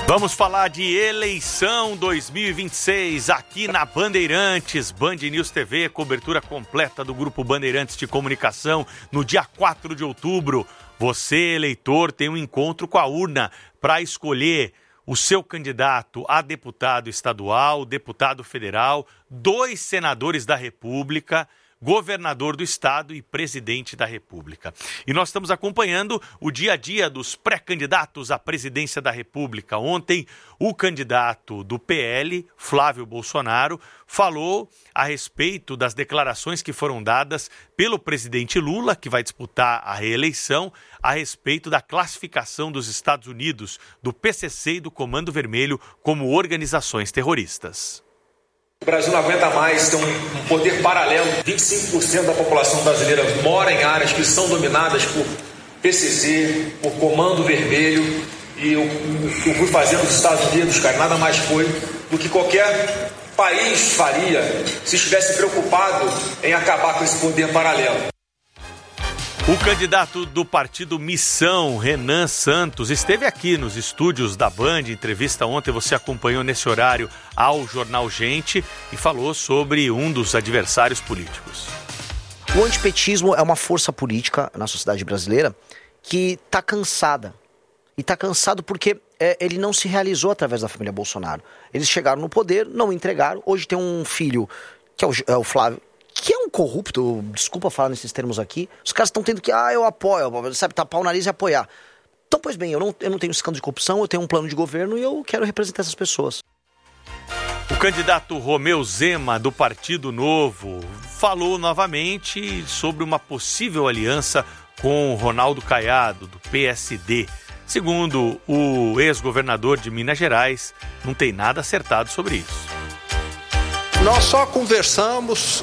Vamos falar de eleição 2026 aqui na Bandeirantes, Band News TV, cobertura completa do Grupo Bandeirantes de Comunicação no dia 4 de outubro. Você, eleitor, tem um encontro com a urna para escolher o seu candidato a deputado estadual, deputado federal, 2 senadores da República, governador do estado e presidente da República. E nós estamos acompanhando o dia a dia dos pré-candidatos à presidência da República. Ontem, o candidato do PL, Flávio Bolsonaro, falou a respeito das declarações que foram dadas pelo presidente Lula, que vai disputar a reeleição, a respeito da classificação dos Estados Unidos, do PCC e do Comando Vermelho como organizações terroristas. O Brasil não aguenta mais ter um poder paralelo. 25% da população brasileira mora em áreas que são dominadas por PCC, por Comando Vermelho. E o que eu fui fazer nos Estados Unidos, cara, nada mais foi do que qualquer país faria se estivesse preocupado em acabar com esse poder paralelo. O candidato do partido Missão, Renan Santos, esteve aqui nos estúdios da Band, entrevista ontem, você acompanhou nesse horário ao Jornal Gente e falou sobre um dos adversários políticos. O antipetismo é uma força política na sociedade brasileira que está cansada. E está cansado porque ele não se realizou através da família Bolsonaro. Eles chegaram no poder, não entregaram. Hoje tem um filho, que é o Flávio, que é um corrupto, desculpa falar nesses termos aqui. Os caras estão tendo que, eu apoio, sabe, tapar o nariz e apoiar. Então, pois bem, eu não tenho escândalo de corrupção, eu tenho um plano de governo e eu quero representar essas pessoas. O candidato Romeu Zema, do Partido Novo, falou novamente sobre uma possível aliança com Ronaldo Caiado, do PSD. Segundo o ex-governador de Minas Gerais, não tem nada acertado sobre isso. Nós só conversamos,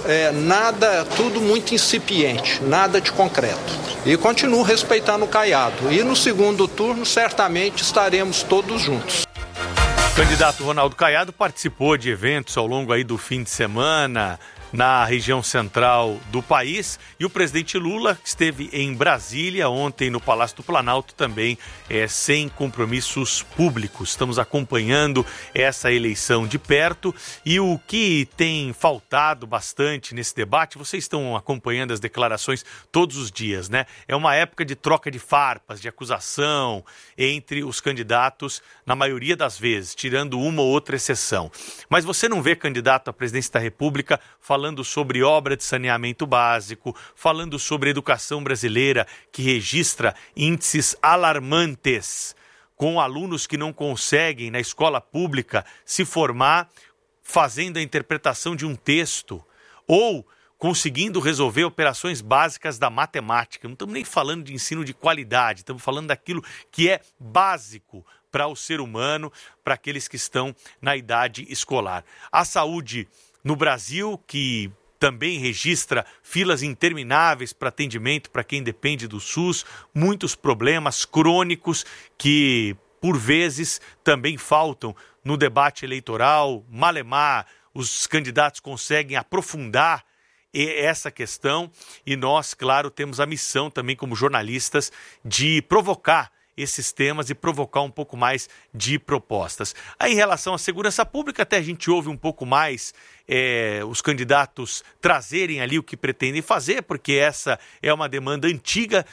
tudo muito incipiente, nada de concreto. E continuo respeitando o Caiado. E no segundo turno, certamente, estaremos todos juntos. O candidato Ronaldo Caiado participou de eventos ao longo aí do fim de semana na região central do país, e o presidente Lula esteve em Brasília ontem no Palácio do Planalto também sem compromissos públicos. Estamos acompanhando essa eleição de perto e o que tem faltado bastante nesse debate, vocês estão acompanhando as declarações todos os dias, né? É uma época de troca de farpas, de acusação entre os candidatos, na maioria das vezes, tirando uma ou outra exceção. Mas você não vê candidato à presidência da República falando sobre obra de saneamento básico, falando sobre educação brasileira, que registra índices alarmantes, com alunos que não conseguem, na escola pública, se formar fazendo a interpretação de um texto, ou conseguindo resolver operações básicas da matemática. Não estamos nem falando de ensino de qualidade, estamos falando daquilo que é básico para o ser humano, para aqueles que estão na idade escolar. A saúde no Brasil, que também registra filas intermináveis para atendimento para quem depende do SUS, muitos problemas crônicos que, por vezes, também faltam no debate eleitoral. Malemar, os candidatos conseguem aprofundar essa questão e nós, claro, temos a missão também como jornalistas de provocar esses temas e provocar um pouco mais de propostas. Aí, em relação à segurança pública, até a gente ouve um pouco mais os candidatos trazerem ali o que pretendem fazer, porque essa é uma demanda antiga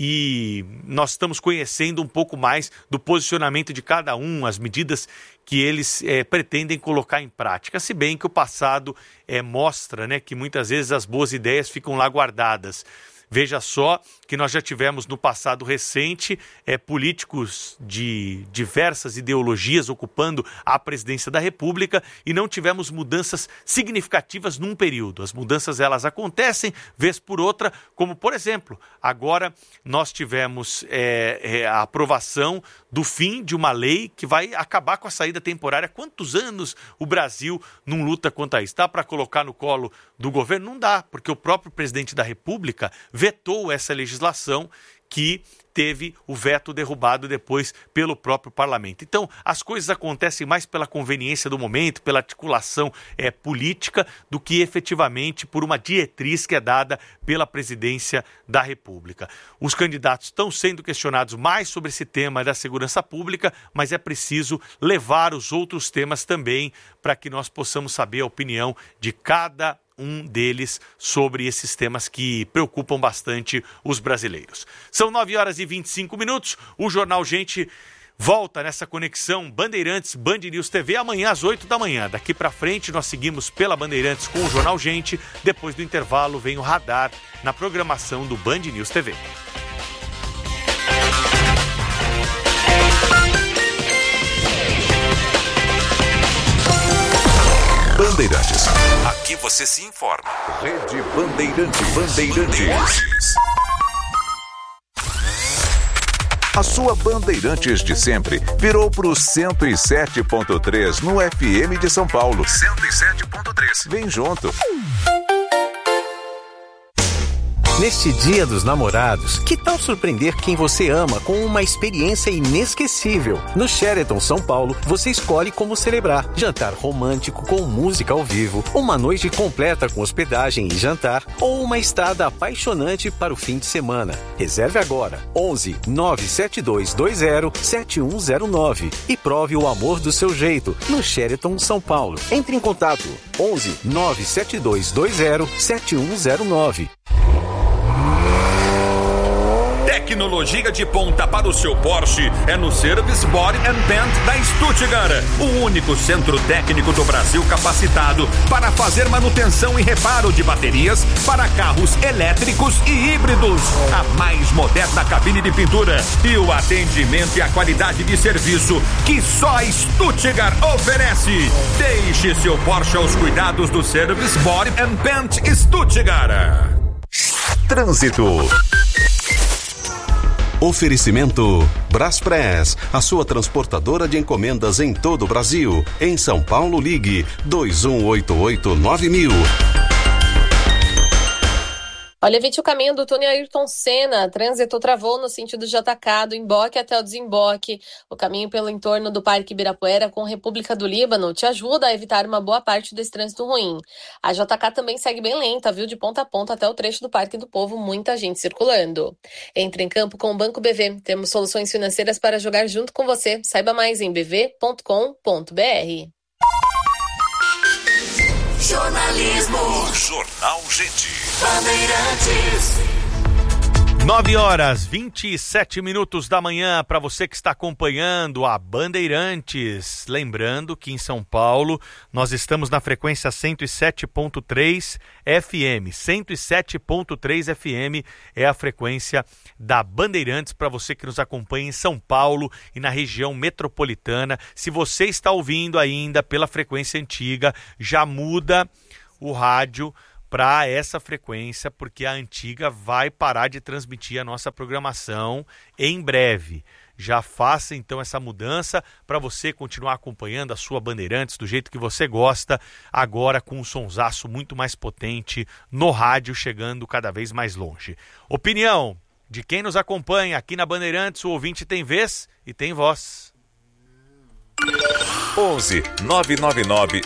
e nós estamos conhecendo um pouco mais do posicionamento de cada um, as medidas que eles pretendem colocar em prática, se bem que o passado mostra, né, que muitas vezes as boas ideias ficam lá guardadas. Veja só que nós já tivemos no passado recente políticos de diversas ideologias ocupando a presidência da República e não tivemos mudanças significativas num período. As mudanças elas acontecem vez por outra, como por exemplo, agora nós tivemos a aprovação do fim de uma lei que vai acabar com a saída temporária. Quantos anos o Brasil não luta contra isso? Dá para colocar no colo do governo? Não dá, porque o próprio presidente da República vetou essa legislação que teve o veto derrubado depois pelo próprio parlamento. Então, as coisas acontecem mais pela conveniência do momento, pela articulação política, do que efetivamente por uma diretriz que é dada pela presidência da República. Os candidatos estão sendo questionados mais sobre esse tema da segurança pública, mas é preciso levar os outros temas também para que nós possamos saber a opinião de cada um deles sobre esses temas que preocupam bastante os brasileiros. São 9h25, o Jornal Gente volta nessa conexão Bandeirantes, Band News TV, amanhã às 8 da manhã. Daqui para frente nós seguimos pela Bandeirantes com o Jornal Gente, depois do intervalo vem o Radar na programação do Band News TV. Bandeirantes. Aqui você se informa. Rede Bandeirantes. A sua Bandeirantes de sempre virou pro 107.3 no FM de São Paulo. 107.3. Vem junto. Neste Dia dos Namorados, que tal surpreender quem você ama com uma experiência inesquecível? No Sheraton São Paulo, você escolhe como celebrar. Jantar romântico com música ao vivo, uma noite completa com hospedagem e jantar, ou uma estada apaixonante para o fim de semana. Reserve agora, 11 97220 7109 e prove o amor do seu jeito no Sheraton São Paulo. Entre em contato, 11 97220 7109. Tecnologia de ponta para o seu Porsche é no Service Body and Paint da Stuttgart, o único centro técnico do Brasil capacitado para fazer manutenção e reparo de baterias para carros elétricos e híbridos. A mais moderna cabine de pintura e o atendimento e a qualidade de serviço que só a Stuttgart oferece. Deixe seu Porsche aos cuidados do Service Body and Paint Stuttgart. Trânsito. Oferecimento Braspress, a sua transportadora de encomendas em todo o Brasil. Em São Paulo, ligue 2188-9000. Olha, evite o caminho do túnel Ayrton Senna. Trânsito travou no sentido de atacado, emboque até o desemboque. O caminho pelo entorno do Parque Ibirapuera com República do Líbano te ajuda a evitar uma boa parte desse trânsito ruim. A JK também segue bem lenta, viu? De ponta a ponta até o trecho do Parque do Povo, muita gente circulando. Entre em campo com o Banco BV. Temos soluções financeiras para jogar junto com você. Saiba mais em bv.com.br. Jornalismo. Jornal Gente. Bandeirantes. 9h27 da manhã para você que está acompanhando a Bandeirantes. Lembrando que em São Paulo nós estamos na frequência 107.3 FM. 107.3 FM é a frequência da Bandeirantes para você que nos acompanha em São Paulo e na região metropolitana. Se você está ouvindo ainda pela frequência antiga, já muda o rádio para essa frequência, porque a antiga vai parar de transmitir a nossa programação em breve. Já faça então essa mudança para você continuar acompanhando a sua Bandeirantes do jeito que você gosta, agora com um sonsaço muito mais potente no rádio, chegando cada vez mais longe. Opinião de quem nos acompanha aqui na Bandeirantes, o ouvinte tem vez e tem voz. 11 999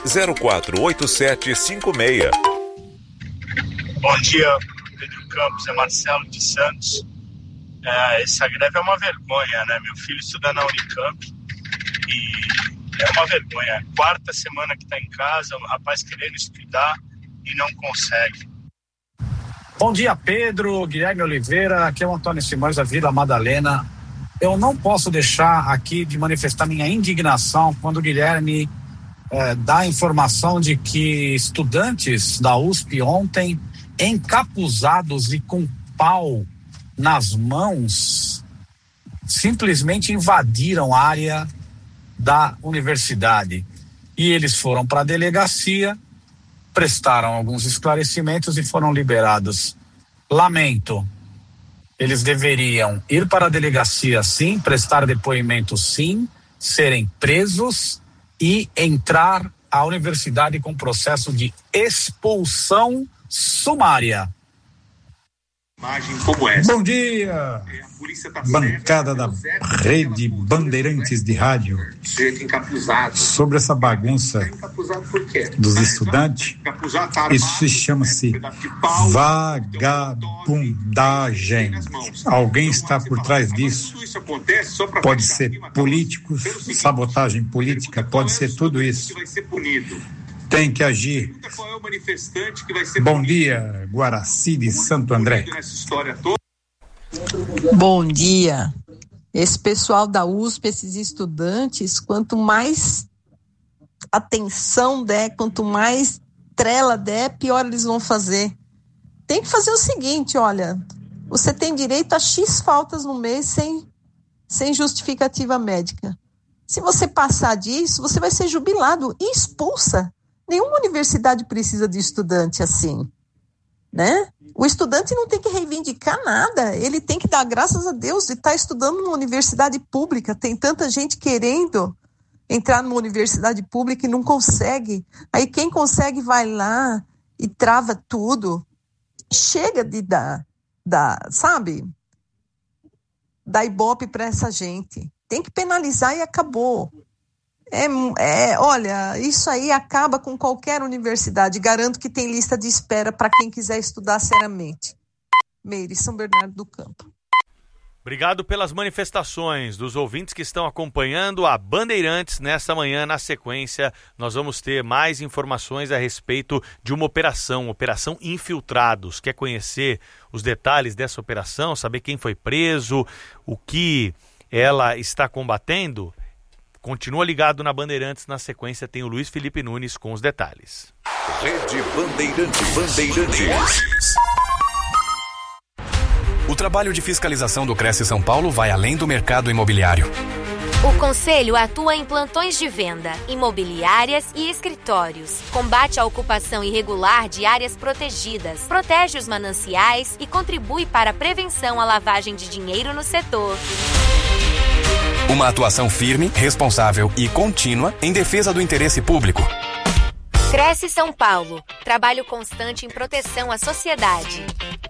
048756. Bom dia, Pedro Campos, é Marcelo de Santos. Essa greve é uma vergonha, né? Meu filho estuda na Unicamp e é uma vergonha. Quarta semana que está em casa, o rapaz querendo estudar e não consegue. Bom dia, Pedro, Guilherme Oliveira, aqui é o Antônio Simões da Vila Madalena. Eu não posso deixar aqui de manifestar minha indignação quando o Guilherme dá a informação de que estudantes da USP ontem, encapuzados e com pau nas mãos, simplesmente invadiram a área da universidade. E eles foram para a delegacia, prestaram alguns esclarecimentos e foram liberados. Lamento. Eles deveriam ir para a delegacia, sim, prestar depoimento, sim, serem presos e entrar à universidade com processo de expulsão sumária. Bom dia, bancada da Rede Bandeirantes de Rádio. Sobre essa bagunça dos estudantes, isso chama-se vagabundagem. Alguém está por trás disso. Pode ser políticos, sabotagem política, pode ser tudo isso. Tem que agir. Bom dia, Guaraci de Santo André. Bom dia. Esse pessoal da USP, esses estudantes, quanto mais atenção der, quanto mais trela der, pior eles vão fazer. Tem que fazer o seguinte, olha, você tem direito a X faltas no mês sem justificativa médica. Se você passar disso, você vai ser jubilado e expulsa. Nenhuma universidade precisa de estudante assim, né? O estudante não tem que reivindicar nada, ele tem que dar graças a Deus de estar estudando numa universidade pública. Tem tanta gente querendo entrar numa universidade pública e não consegue. Aí quem consegue vai lá e trava tudo. Chega de dar ibope para essa gente. Tem que penalizar e acabou. Olha, isso aí acaba com qualquer universidade. Garanto que tem lista de espera para quem quiser estudar seriamente. Meire, São Bernardo do Campo. Obrigado pelas manifestações dos ouvintes que estão acompanhando a Bandeirantes nesta manhã. Na sequência, nós vamos ter mais informações a respeito de uma Operação Infiltrados. Quer conhecer os detalhes dessa operação, saber quem foi preso, o que ela está combatendo? Continua ligado na Bandeirantes, na sequência tem o Luiz Felipe Nunes com os detalhes. Rede Bandeirantes. O trabalho de fiscalização do Cresce São Paulo vai além do mercado imobiliário. O Conselho atua em plantões de venda, imobiliárias e escritórios. Combate a ocupação irregular de áreas protegidas, protege os mananciais e contribui para a prevenção à lavagem de dinheiro no setor. Uma atuação firme, responsável e contínua em defesa do interesse público. Cresce São Paulo. Trabalho constante em proteção à sociedade.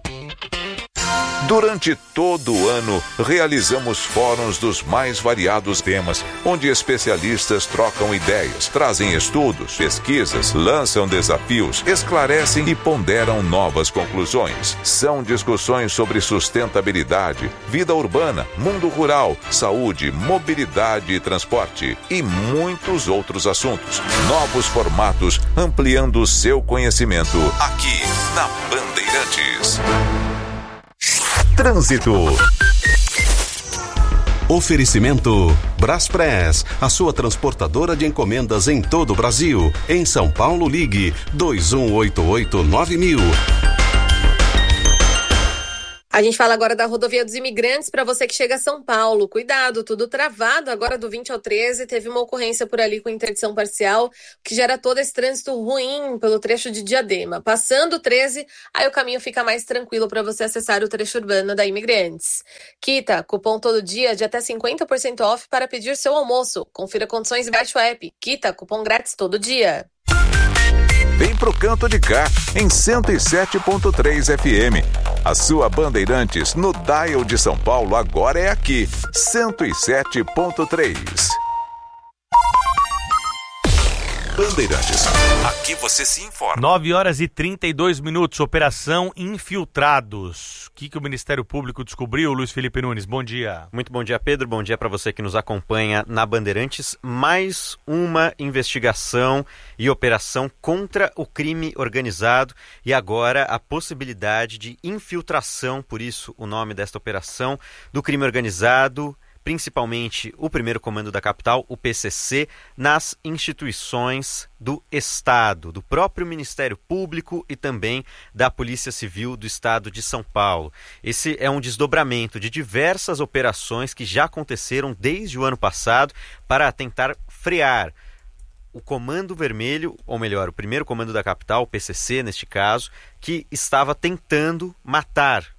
Durante todo o ano, realizamos fóruns dos mais variados temas, onde especialistas trocam ideias, trazem estudos, pesquisas, lançam desafios, esclarecem e ponderam novas conclusões. São discussões sobre sustentabilidade, vida urbana, mundo rural, saúde, mobilidade e transporte e muitos outros assuntos. Novos formatos, ampliando o seu conhecimento aqui na Bandeirantes. Trânsito. Oferecimento Braspress, a sua transportadora de encomendas em todo o Brasil. Em São Paulo, ligue 2188-9000. A gente fala agora da Rodovia dos Imigrantes para você que chega a São Paulo. Cuidado, tudo travado agora do 20 ao 13. Teve uma ocorrência por ali com interdição parcial, que gera todo esse trânsito ruim pelo trecho de Diadema. Passando o 13, aí o caminho fica mais tranquilo para você acessar o trecho urbano da Imigrantes. Quita, cupom todo dia de até 50% off para pedir seu almoço. Confira condições e baixe o app. Quita, cupom grátis todo dia. Vem pro Canto de Cá, em 107.3 FM. A sua Bandeirantes no dial de São Paulo agora é aqui, 107.3. Bandeirantes, aqui você se informa. 9h32, Operação Infiltrados. O que o Ministério Público descobriu, Luiz Felipe Nunes? Bom dia. Muito bom dia, Pedro. Bom dia para você que nos acompanha na Bandeirantes. Mais uma investigação e operação contra o crime organizado e agora a possibilidade de infiltração, por isso o nome desta operação, do crime organizado, principalmente o primeiro comando da capital, o PCC, nas instituições do Estado, do próprio Ministério Público e também da Polícia Civil do Estado de São Paulo. Esse é um desdobramento de diversas operações que já aconteceram desde o ano passado para tentar frear o Comando Vermelho, ou melhor, o primeiro comando da capital, o PCC neste caso, que estava tentando matar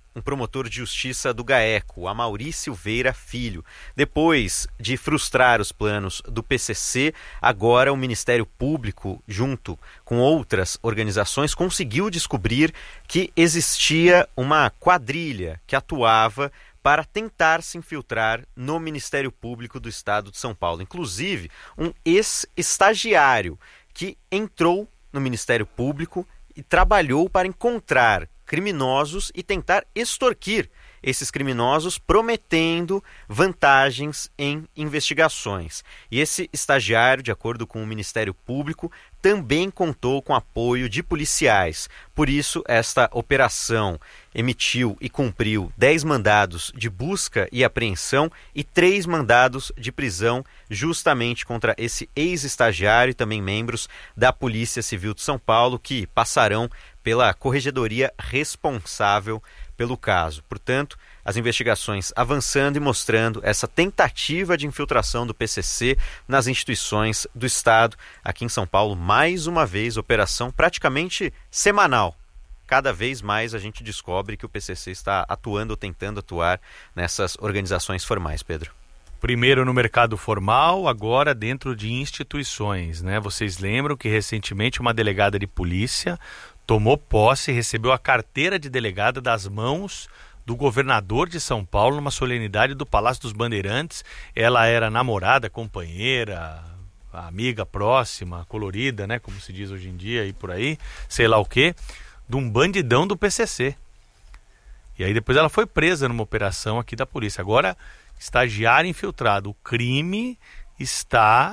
um promotor de justiça do GAECO, Amaury Silveira Filho. Depois de frustrar os planos do PCC, agora o Ministério Público, junto com outras organizações, conseguiu descobrir que existia uma quadrilha que atuava para tentar se infiltrar no Ministério Público do Estado de São Paulo. Inclusive, um ex-estagiário que entrou no Ministério Público e trabalhou para encontrar criminosos e tentar extorquir esses criminosos, prometendo vantagens em investigações. E esse estagiário, de acordo com o Ministério Público, também contou com apoio de policiais. Por isso, esta operação emitiu e cumpriu 10 mandados de busca e apreensão e 3 mandados de prisão justamente contra esse ex-estagiário e também membros da Polícia Civil de São Paulo que passarão pela corregedoria responsável pelo caso. Portanto, as investigações avançando e mostrando essa tentativa de infiltração do PCC nas instituições do Estado. Aqui em São Paulo, mais uma vez, operação praticamente semanal. Cada vez mais a gente descobre que o PCC está atuando ou tentando atuar nessas organizações formais, Pedro. Primeiro no mercado formal, agora dentro de instituições, né? Vocês lembram que recentemente uma delegada de polícia tomou posse e recebeu a carteira de delegada das mãos do governador de São Paulo numa solenidade do Palácio dos Bandeirantes. Ela era namorada, companheira, amiga próxima, colorida, né? Como se diz hoje em dia e por aí, sei lá o quê, de um bandidão do PCC. E aí depois ela foi presa numa operação aqui da polícia. Agora, estagiário infiltrado. O crime está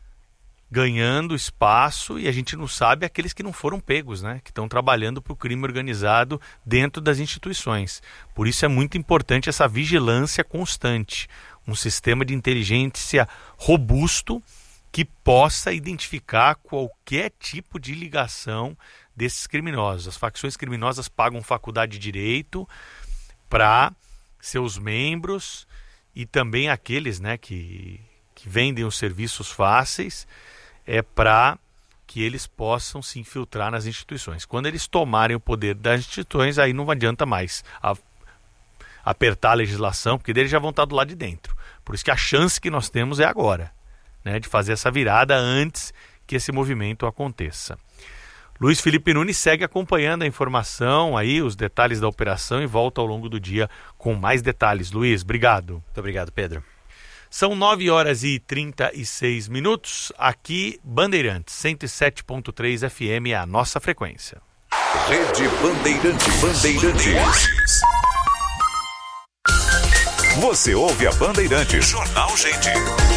ganhando espaço e a gente não sabe aqueles que não foram pegos, né? Que estão trabalhando para o crime organizado dentro das instituições. Por isso é muito importante essa vigilância constante. Um sistema de inteligência robusto que possa identificar qualquer tipo de ligação desses criminosos. As facções criminosas pagam faculdade de direito para seus membros e também aqueles, né, que vendem os serviços fáceis, para que eles possam se infiltrar nas instituições. Quando eles tomarem o poder das instituições, aí não adianta mais apertar a legislação, porque eles já vão estar do lado de dentro. Por isso que a chance que nós temos é agora, né, de fazer essa virada antes que esse movimento aconteça. Luiz Felipe Nunes segue acompanhando a informação, aí os detalhes da operação, e volta ao longo do dia com mais detalhes. Luiz, obrigado. Muito obrigado, Pedro. São 9h36. Aqui, Bandeirantes, 107.3 FM é a nossa frequência. Rede Bandeirantes. Você ouve a Bandeirantes. Jornal Gente.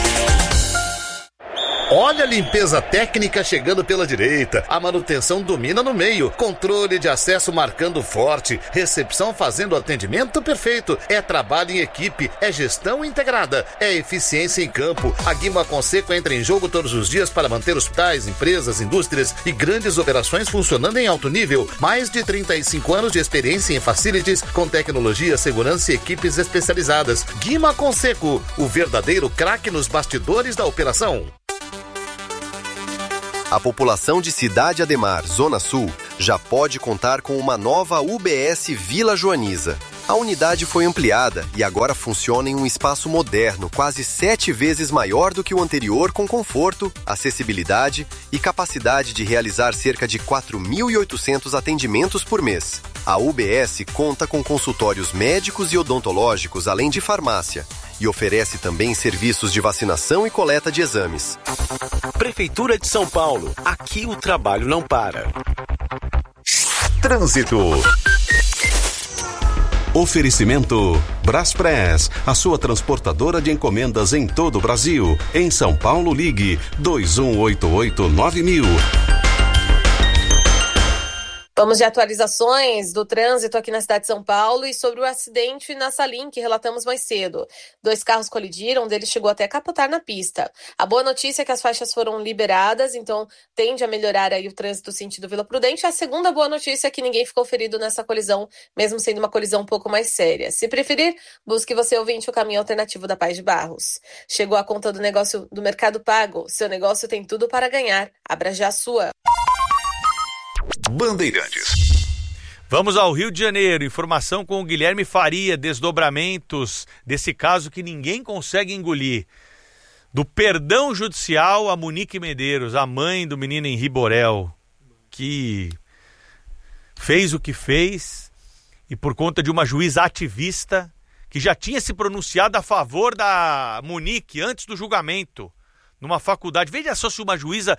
Olha a limpeza técnica chegando pela direita, a manutenção domina no meio, controle de acesso marcando forte, recepção fazendo atendimento perfeito, é trabalho em equipe, é gestão integrada, é eficiência em campo. A Guima Conseco entra em jogo todos os dias para manter hospitais, empresas, indústrias e grandes operações funcionando em alto nível. Mais de 35 anos de experiência em facilities, com tecnologia, segurança e equipes especializadas. Guima Conseco, o verdadeiro craque nos bastidores da operação. A população de Cidade Ademar, Zona Sul, já pode contar com uma nova UBS Vila Joaniza. A unidade foi ampliada e agora funciona em um espaço moderno, quase 7 vezes maior do que o anterior, com conforto, acessibilidade e capacidade de realizar cerca de 4.800 atendimentos por mês. A UBS conta com consultórios médicos e odontológicos, além de farmácia, e oferece também serviços de vacinação e coleta de exames. Prefeitura de São Paulo. Aqui o trabalho não para. Trânsito. Oferecimento Braspress, a sua transportadora de encomendas em todo o Brasil. Em São Paulo, ligue 2188-9000. Vamos de atualizações do trânsito aqui na cidade de São Paulo e sobre o acidente na Salim, que relatamos mais cedo. 2 carros colidiram, um deles chegou até a capotar na pista. A boa notícia é que as faixas foram liberadas, então tende a melhorar aí o trânsito sentido Vila Prudente. A segunda boa notícia é que ninguém ficou ferido nessa colisão, mesmo sendo uma colisão um pouco mais séria. Se preferir, busque você, ouvinte, o caminho alternativo da Paz de Barros. Chegou a conta do negócio do Mercado Pago. Seu negócio tem tudo para ganhar. Abra já a sua. Bandeirantes. Vamos ao Rio de Janeiro, informação com o Guilherme Faria, desdobramentos desse caso que ninguém consegue engolir. Do perdão judicial a Monique Medeiros, a mãe do menino Henri Borel, que fez o que fez e por conta de uma juíza ativista que já tinha se pronunciado a favor da Monique antes do julgamento, numa faculdade. Veja só se uma juíza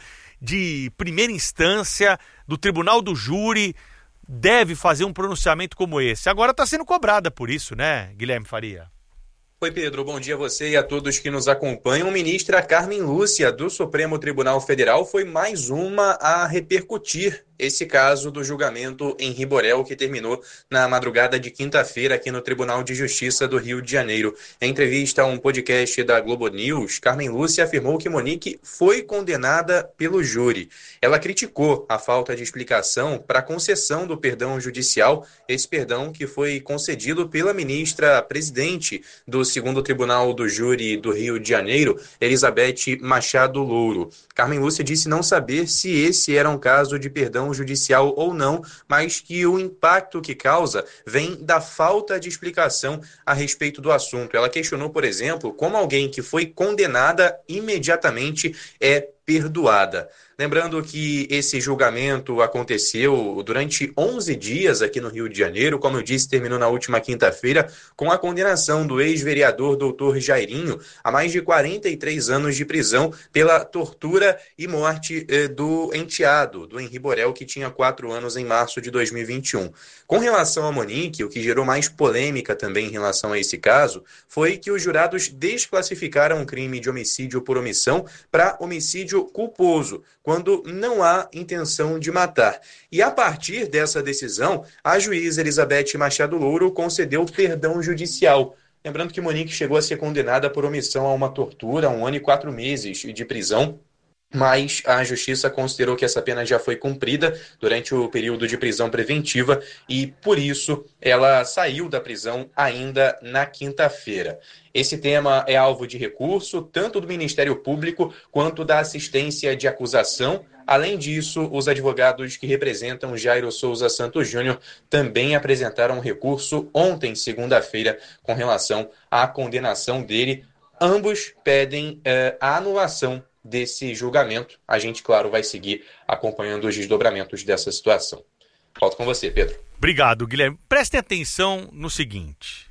de primeira instância, do tribunal do júri, deve fazer um pronunciamento como esse. Agora está sendo cobrada por isso, né, Guilherme Faria? Oi, Pedro. Bom dia a você e a todos que nos acompanham. Ministra Carmen Lúcia, do Supremo Tribunal Federal, foi mais uma a repercutir esse caso do julgamento Henri Borel, que terminou na madrugada de quinta-feira aqui no Tribunal de Justiça do Rio de Janeiro. Em entrevista a um podcast da Globo News, Carmen Lúcia afirmou que Monique foi condenada pelo júri. Ela criticou a falta de explicação para a concessão do perdão judicial, esse perdão que foi concedido pela ministra presidente do segundo Tribunal do Júri do Rio de Janeiro, Elizabeth Machado Louro. Carmen Lúcia disse não saber se esse era um caso de perdão judicial ou não, mas que o impacto que causa vem da falta de explicação a respeito do assunto. Ela questionou, por exemplo, como alguém que foi condenada imediatamente é perdoada. Lembrando que esse julgamento aconteceu durante 11 dias aqui no Rio de Janeiro, como eu disse, terminou na última quinta-feira, com a condenação do ex-vereador Dr. Jairinho a mais de 43 anos de prisão pela tortura e morte do enteado, do Henri Borel, que tinha 4 anos em março de 2021. Com relação a Monique, o que gerou mais polêmica também em relação a esse caso, foi que os jurados desclassificaram o crime de homicídio por omissão para homicídio culposo, quando não há intenção de matar. E a partir dessa decisão, a juíza Elizabeth Machado Louro concedeu perdão judicial. Lembrando que Monique chegou a ser condenada por omissão a uma tortura, 1 ano e 4 meses de prisão, mas a Justiça considerou que essa pena já foi cumprida durante o período de prisão preventiva e, por isso, ela saiu da prisão ainda na quinta-feira. Esse tema é alvo de recurso, tanto do Ministério Público quanto da assistência de acusação. Além disso, os advogados que representam Jairo Souza Santos Júnior também apresentaram recurso ontem, segunda-feira, com relação à condenação dele. Ambos pedem a anulação desse julgamento. A gente, claro, vai seguir acompanhando os desdobramentos dessa situação. Volto com você, Pedro. Obrigado, Guilherme. Prestem atenção no seguinte.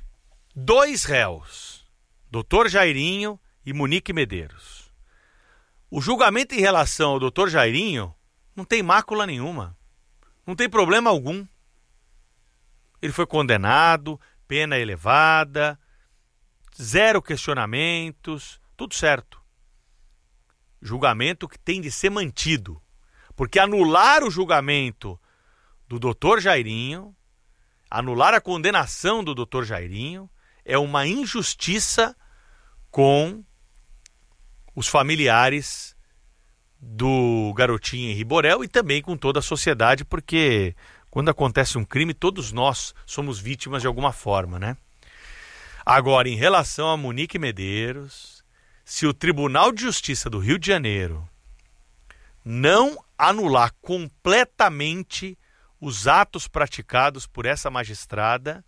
2 réus, Dr. Jairinho e Monique Medeiros. O julgamento em relação ao Dr. Jairinho não tem mácula nenhuma. Não tem problema algum. Ele foi condenado, pena elevada, 0 questionamentos, tudo certo. Julgamento que tem de ser mantido, porque anular o julgamento do Dr. Jairinho, anular a condenação do Dr. Jairinho, é uma injustiça com os familiares do garotinho Henri Borel e também com toda a sociedade, porque quando acontece um crime, todos nós somos vítimas de alguma forma, né? Agora, em relação a Monique Medeiros, se o Tribunal de Justiça do Rio de Janeiro não anular completamente os atos praticados por essa magistrada,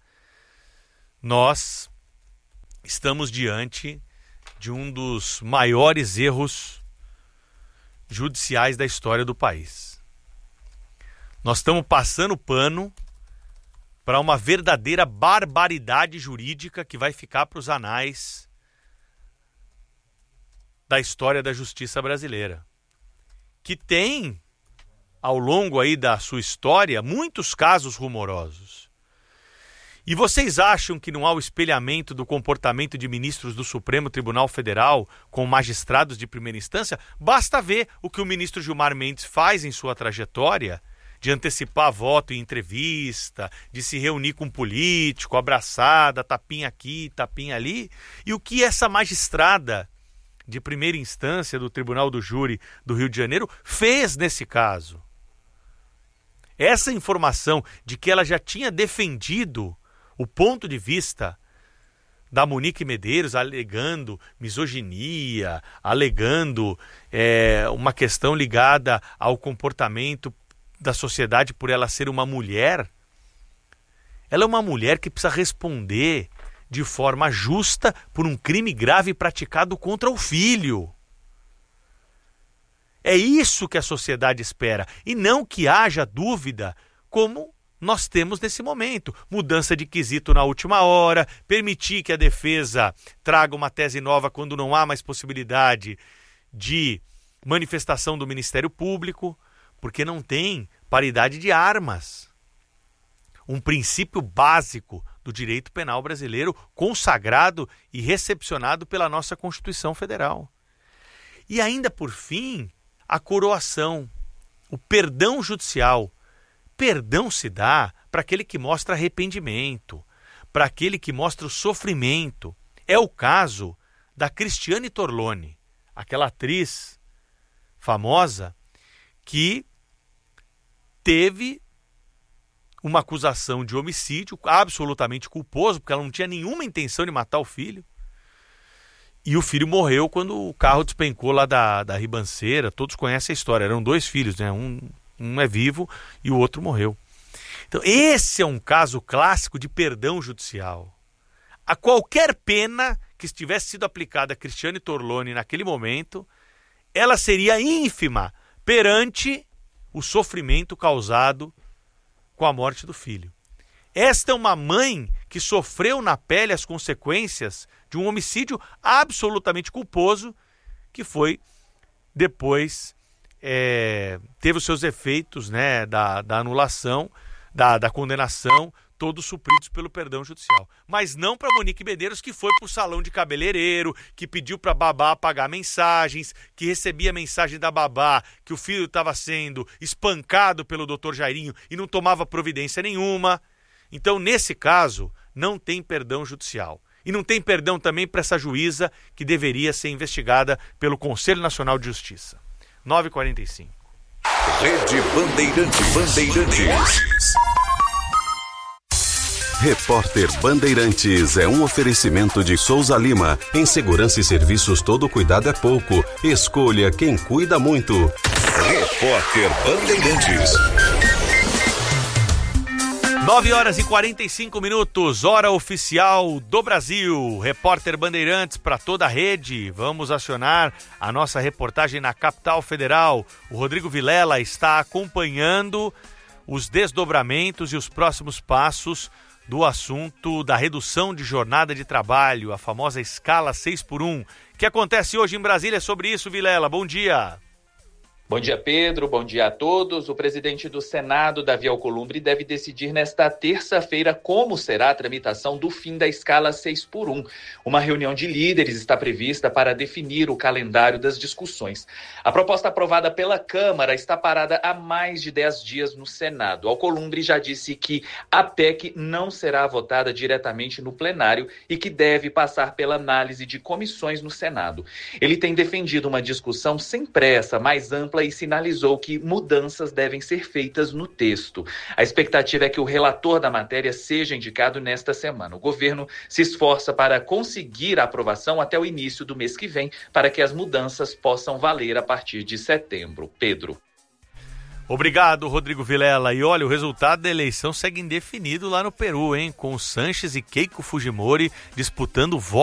nós estamos diante de um dos maiores erros judiciais da história do país. Nós estamos passando pano para uma verdadeira barbaridade jurídica que vai ficar para os anais da história da justiça brasileira, que tem, ao longo aí da sua história, muitos casos rumorosos. E vocês acham que não há o espelhamento do comportamento de ministros do Supremo Tribunal Federal com magistrados de primeira instância? Basta ver o que o ministro Gilmar Mendes faz em sua trajetória, de antecipar voto em entrevista, de se reunir com um político, abraçada, tapinha aqui, tapinha ali, e o que essa magistrada de primeira instância do Tribunal do Júri do Rio de Janeiro fez nesse caso. Essa informação de que ela já tinha defendido o ponto de vista da Monique Medeiros, alegando misoginia, alegando uma questão ligada ao comportamento da sociedade por ela ser uma mulher, Ela é uma mulher que precisa responder de forma justa por um crime grave praticado contra o filho. É isso que a sociedade espera, e não que haja dúvida, como nós temos nesse momento. Mudança de quesito na última hora, permitir que a defesa traga uma tese nova quando não há mais possibilidade de manifestação do Ministério Público, porque não tem paridade de armas. Um princípio básico do direito penal brasileiro, consagrado e recepcionado pela nossa Constituição Federal. E ainda por fim, a coroação, o perdão judicial. Perdão se dá para aquele que mostra arrependimento, para aquele que mostra o sofrimento. É o caso da Cristiane Torlone, aquela atriz famosa que teve uma acusação de homicídio absolutamente culposo, porque ela não tinha nenhuma intenção de matar o filho. E o filho morreu quando o carro despencou lá da ribanceira. Todos conhecem a história. Eram 2 filhos, né? Um é vivo e o outro morreu. Então, esse é um caso clássico de perdão judicial. A qualquer pena que tivesse sido aplicada a Cristiane Torlone naquele momento, ela seria ínfima perante o sofrimento causado com a morte do filho. Esta é uma mãe que sofreu na pele as consequências de um homicídio absolutamente culposo, que foi depois teve os seus efeitos, né, da anulação, da condenação, todos supridos pelo perdão judicial. Mas não para Monique Medeiros, que foi para o salão de cabeleireiro, que pediu para a babá apagar mensagens, que recebia mensagem da babá que o filho estava sendo espancado pelo doutor Jairinho e não tomava providência nenhuma. Então, nesse caso, não tem perdão judicial. E não tem perdão também para essa juíza que deveria ser investigada pelo Conselho Nacional de Justiça. 9h45. Rede Bandeirantes. Repórter Bandeirantes é um oferecimento de Souza Lima. Em segurança e serviços, todo cuidado é pouco. Escolha quem cuida muito. Repórter Bandeirantes. 9h45, hora oficial do Brasil. Repórter Bandeirantes para toda a rede. Vamos acionar a nossa reportagem na capital federal. O Rodrigo Vilela está acompanhando os desdobramentos e os próximos passos do assunto da redução de jornada de trabalho, a famosa escala 6x1. O que acontece hoje em Brasília sobre isso, Vilela? Bom dia. Bom dia, Pedro. Bom dia a todos. O presidente do Senado, Davi Alcolumbre, deve decidir nesta terça-feira como será a tramitação do fim da escala 6x1. Uma reunião de líderes está prevista para definir o calendário das discussões. A proposta aprovada pela Câmara está parada há mais de 10 dias no Senado. Alcolumbre já disse que a PEC não será votada diretamente no plenário e que deve passar pela análise de comissões no Senado. Ele tem defendido uma discussão sem pressa, mais ampla, e sinalizou que mudanças devem ser feitas no texto. A expectativa é que o relator da matéria seja indicado nesta semana. O governo se esforça para conseguir a aprovação até o início do mês que vem, para que as mudanças possam valer a partir de setembro. Pedro. Obrigado, Rodrigo Vilela. E olha, o resultado da eleição segue indefinido lá no Peru, hein? Com Sanches e Keiko Fujimori disputando votos